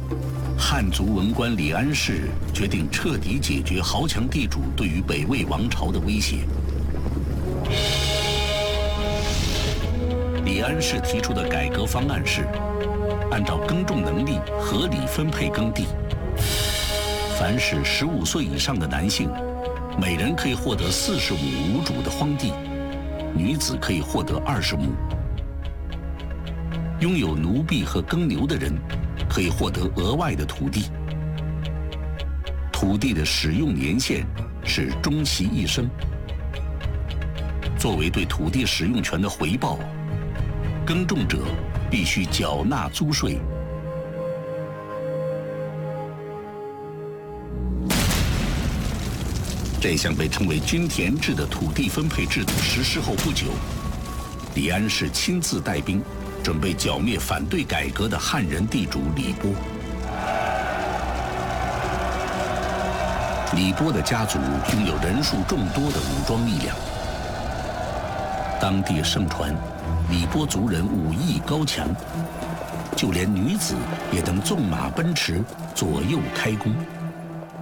汉族文官李安世决定彻底解决豪强地主对于北魏王朝的威胁。李安世提出的改革方案是，按照耕种能力合理分配耕地。凡是15岁以上的男性，每人可以获得40亩无主的荒地，女子可以获得20亩。拥有奴婢和耕牛的人可以获得额外的土地。土地的使用年限是终其一生。作为对土地使用权的回报，耕种者必须缴纳租税。这项被称为均田制的土地分配制度实施后不久，李安世亲自带兵，准备剿灭反对改革的汉人地主李波。李波的家族拥有人数众多的武装力量。当地盛传，李波族人武艺高强，就连女子也能纵马奔驰，左右开弓。